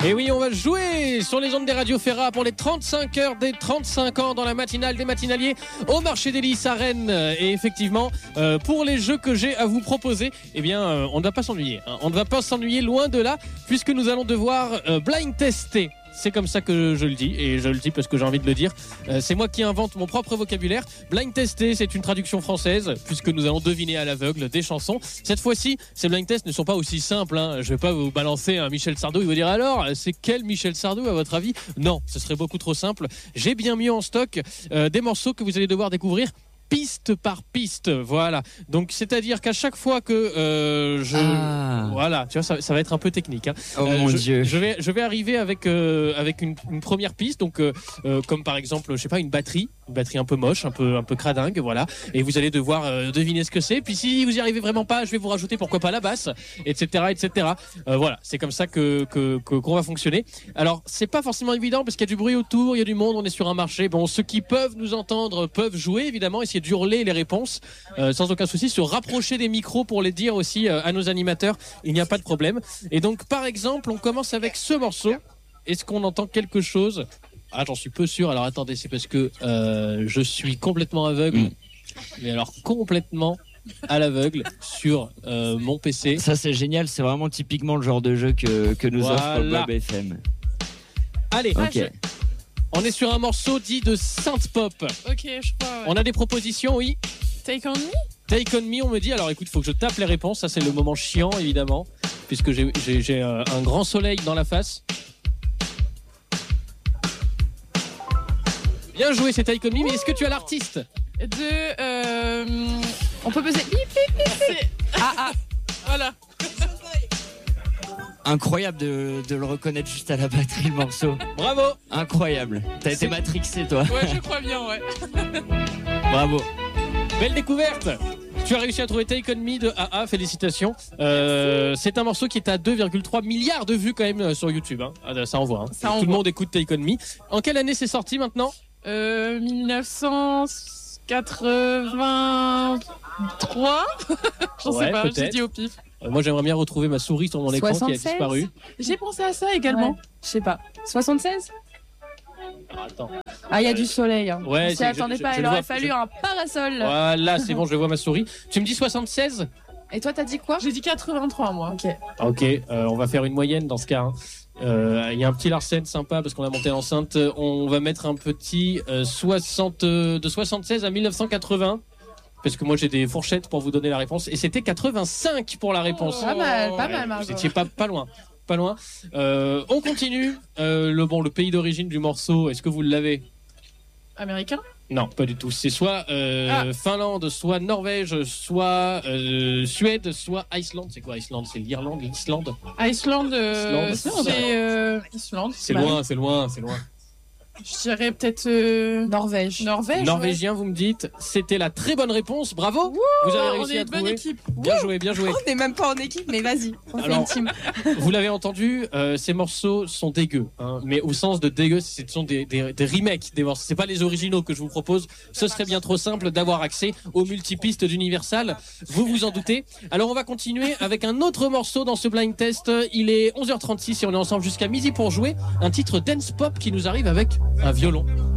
Et oui, on va jouer sur les ondes des radios Ferra pour les 35 heures des 35 ans dans la matinale des matinaliers au marché des Lys à Rennes. Et effectivement, pour les jeux que j'ai à vous proposer, eh bien, on ne va pas s'ennuyer. On ne va pas s'ennuyer, loin de là, puisque nous allons devoir blind tester. C'est comme ça que je le dis, et je le dis parce que j'ai envie de le dire. C'est moi qui invente mon propre vocabulaire. Blind tester, c'est une traduction française, puisque nous allons deviner à l'aveugle des chansons. Cette fois-ci, ces blind tests ne sont pas aussi simples. Je vais pas vous balancer un Michel Sardou et vous dire alors, c'est quel Michel Sardou à votre avis ? Non, ce serait beaucoup trop simple. J'ai bien mieux en stock des morceaux que vous allez devoir découvrir piste par piste, voilà. Donc c'est-à-dire qu'à chaque fois que voilà, tu vois, ça va être un peu technique. Oh mon Dieu. Je vais arriver avec une première piste, donc comme par exemple, je sais pas, une batterie un peu moche, un peu cradingue, voilà. Et vous allez devoir deviner ce que c'est. Puis si vous y arrivez vraiment pas, je vais vous rajouter pourquoi pas la basse, etc. Voilà, c'est comme ça qu'on va fonctionner. Alors c'est pas forcément évident parce qu'il y a du bruit autour, il y a du monde, on est sur un marché. Bon, ceux qui peuvent nous entendre peuvent jouer évidemment, essayer d'hurler les réponses sans aucun souci, se rapprocher des micros pour les dire aussi à nos animateurs, il n'y a pas de problème. Et donc par exemple, on commence avec ce morceau. Est-ce qu'on entend quelque chose ? J'en suis peu sûr. Alors attendez, c'est parce que je suis complètement aveugle. Mais alors complètement à l'aveugle sur mon PC. Ça c'est génial, c'est vraiment typiquement le genre de jeu que nous offre Bob FM. Allez, okay. On est sur un morceau dit de synth-pop. Ok, je crois. Ouais. On a des propositions, oui. Take on me. Take on me, on me dit. Alors écoute, il faut que je tape les réponses. Ça c'est le moment chiant évidemment, puisque j'ai un grand soleil dans la face. Bien joué, c'est Take on me. Mais est-ce que tu as l'artiste ? On peut peser. Voilà. Incroyable de le reconnaître juste à la batterie, le morceau. Bravo. Incroyable. T'as été matrixé, toi. Ouais, je crois bien, ouais. Bravo. Belle découverte. Tu as réussi à trouver Take On Me de AA, félicitations. C'est un morceau qui est à 2,3 milliards de vues quand même sur YouTube. Ça envoie. Tout le monde écoute Take On Me. En quelle année c'est sorti maintenant ? 1983. Je sais pas, j'ai dit au pif. Moi j'aimerais bien retrouver ma souris sur mon écran 76. qui a disparu. J'ai pensé à ça également. Ouais, je sais pas. 76 ? Attends. Il y a du soleil. Ouais, on s'y attendait pas, il aurait fallu un parasol. Voilà, c'est bon, je vois ma souris. Tu me dis 76 ? Et toi, t'as dit quoi ? J'ai dit 83, moi. Ok, on va faire une moyenne dans ce cas. Il y a un petit Larsen sympa parce qu'on a monté l'enceinte. On va mettre un petit de 76 à 1980. Parce que moi j'ai des fourchettes pour vous donner la réponse. Et c'était 85 pour la réponse. Pas mal, Margot. Vous étiez pas loin. On continue. Le pays d'origine du morceau, est-ce que vous l'avez ? Américain ? Non, pas du tout. C'est soit Finlande, soit Norvège, soit Suède, soit Islande. C'est quoi Islande ? C'est l'Irlande, l'Islande ? Islande, c'est Islande. C'est loin. Je dirais peut-être Norvège. Norvégien, vous me dites. C'était la très bonne réponse. Bravo. Vous avez réussi à trouver. Bonne équipe. Bien joué. On n'est même pas en équipe, mais vas-y. On fait une team. Vous l'avez entendu, ces morceaux sont dégueux, mais au sens de dégueux, ce sont des remakes des morceaux. C'est pas les originaux que je vous propose. Ce serait bien trop simple d'avoir accès aux multipistes d'Universal. Vous vous en doutez. Alors on va continuer avec un autre morceau dans ce blind test. Il est 11h36 et on est ensemble jusqu'à midi pour jouer un titre dance pop qui nous arrive avec un violon.